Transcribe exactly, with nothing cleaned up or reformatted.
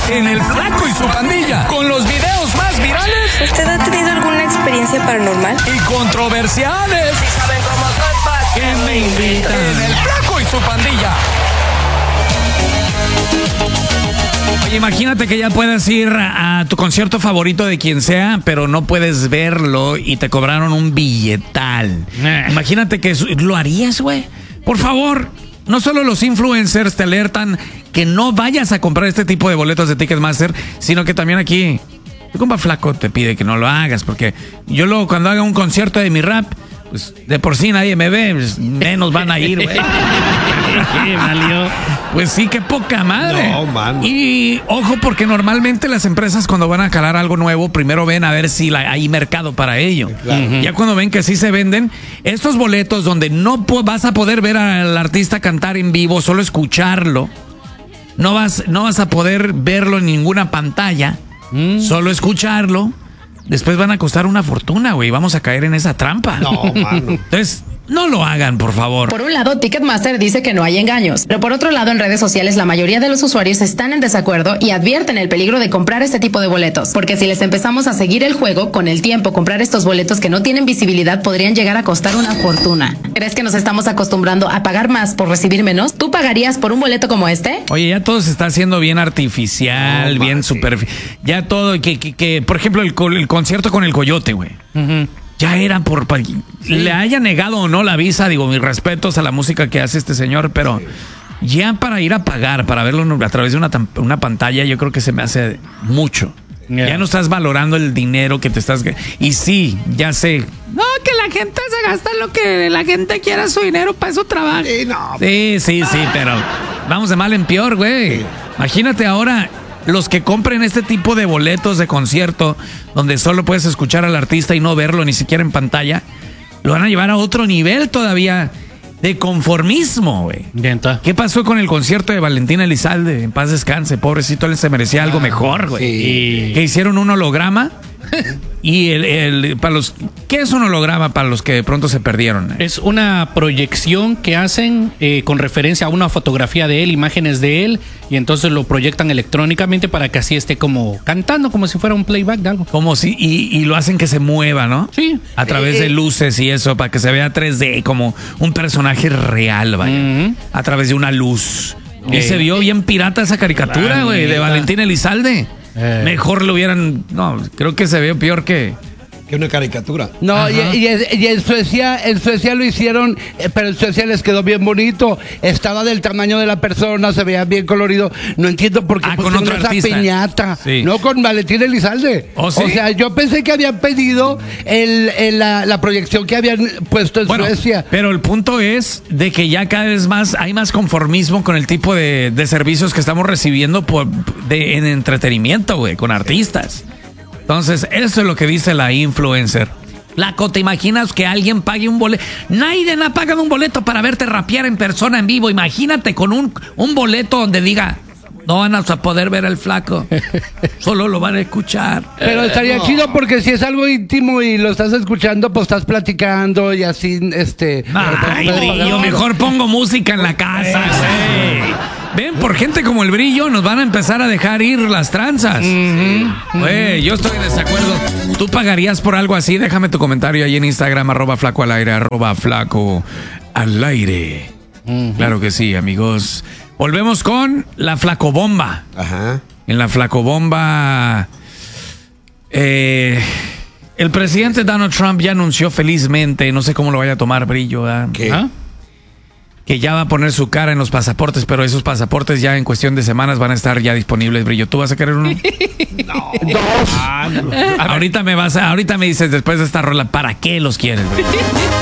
en El Flaco y su Pandilla, con los videos más virales. ¿Usted ha tenido alguna experiencia paranormal? Y controversiales. Si saben cómo soy, ¿pa' qué me invitan? En El Flaco y su Pandilla. Oye, imagínate que ya puedes ir a, a tu concierto favorito de quien sea, pero no puedes verlo y te cobraron un billetal. Eh. Imagínate que eso, ¿lo harías, güey? Por favor, no solo los influencers te alertan que no vayas a comprar este tipo de boletos de Ticketmaster, sino que también aquí, tu compa Flaco te pide que no lo hagas, porque yo luego cuando haga un concierto de mi rap, pues de por sí nadie me ve, pues, menos van a ir, güey. Pues sí, qué poca madre. No, mano. Y ojo, porque normalmente las empresas cuando van a calar algo nuevo, primero ven a ver si la, hay mercado para ello. Claro. Uh-huh. Ya cuando ven que sí se venden, estos boletos donde no po- vas a poder ver al artista cantar en vivo, solo escucharlo, no vas, no vas a poder verlo en ninguna pantalla, mm. solo escucharlo. Después van a costar una fortuna, güey. Vamos a caer en esa trampa. No, mano. Entonces, no lo hagan, por favor. Por un lado, Ticketmaster dice que no hay engaños, pero por otro lado, en redes sociales, la mayoría de los usuarios están en desacuerdo y advierten el peligro de comprar este tipo de boletos. Porque si les empezamos a seguir el juego, con el tiempo, comprar estos boletos que no tienen visibilidad podrían llegar a costar una fortuna. ¿Crees que nos estamos acostumbrando a pagar más por recibir menos? ¿Tú pagarías por un boleto como este? Oye, ya todo se está haciendo bien artificial, no, bien man, super... Sí. Ya todo, que, que, que por ejemplo, el, el concierto con el Coyote, güey. Uh-huh. Ya era por, por sí. Le haya negado o no la visa, digo, mis respetos a la música que hace este señor, pero sí. ya para ir a pagar, para verlo a través de una, una pantalla, yo creo que se me hace mucho. Yeah. Ya no estás valorando el dinero que te estás... Y sí, ya sé. No, que la gente se gasta lo que la gente quiera, su dinero, para eso trabaja. Sí, no. sí, sí, sí, pero vamos de mal en peor, güey. Sí. Imagínate ahora... Los que compren este tipo de boletos de concierto donde solo puedes escuchar al artista y no verlo ni siquiera en pantalla, lo van a llevar a otro nivel todavía de conformismo, güey. ¿Qué pasó con el concierto de Valentín Elizalde? En paz descanse, pobrecito, él se merecía algo mejor, güey. Sí. Que hicieron un holograma y el, el para los ¿qué es un holograma para los que de pronto se perdieron? Es una proyección que hacen eh, con referencia a una fotografía de él, imágenes de él, y entonces lo proyectan electrónicamente para que así esté como cantando, como si fuera un playback de algo. Como si, y, y lo hacen que se mueva, ¿no? Sí. A través eh, de luces y eso, para que se vea tres D, como un personaje real, vaya. Uh-huh. A través de una luz. Eh, y se vio bien pirata esa caricatura, güey, de Valentín Elizalde. Eh. Mejor lo hubieran... No, creo que se ve peor que... Que una caricatura. No, y, y, y en Suecia, en Suecia lo hicieron, pero en Suecia les quedó bien bonito. Estaba del tamaño de la persona, se veía bien colorido. No entiendo por qué ah, pusieron con esa artista. piñata. Sí. No con Valentín Elizalde. ¿Oh, sí? O sea, yo pensé que habían pedido el, el, la, la proyección que habían puesto en bueno, Suecia. Pero el punto es de que ya cada vez más hay más conformismo con el tipo de, de servicios que estamos recibiendo por, de, en entretenimiento, güey, con artistas. Entonces, eso es lo que dice la influencer. Flaco, ¿te imaginas que alguien pague un boleto? Nadie ha pagado un boleto para verte rapear en persona en vivo. Imagínate con un, un boleto donde diga, no van a poder ver al Flaco, solo lo van a escuchar. Pero estaría no. chido porque si es algo íntimo y lo estás escuchando, pues estás platicando y así, este... Ay, brillo, mejor pongo música en la casa, güey. Ven, por gente como el Brillo nos van a empezar a dejar ir las tranzas. Mm-hmm. Güey, yo estoy en desacuerdo. ¿Tú pagarías por algo así? Déjame tu comentario ahí en Instagram, arroba flaco al aire, arroba flaco al aire. Mm-hmm. Claro que sí, amigos. Volvemos con la flacobomba. Ajá. En la flacobomba, eh, el presidente Donald Trump ya anunció felizmente, no sé cómo lo vaya a tomar, Brillo, ¿eh? ¿Qué? ¿Ah? Que ya va a poner su cara en los pasaportes, pero esos pasaportes ya en cuestión de semanas van a estar ya disponibles, Brillo. ¿Tú vas a querer uno? No. Dos. Ah, no. Ahorita me vas a, ahorita me dices después de esta rola, ¿para qué los quieres, Brillo?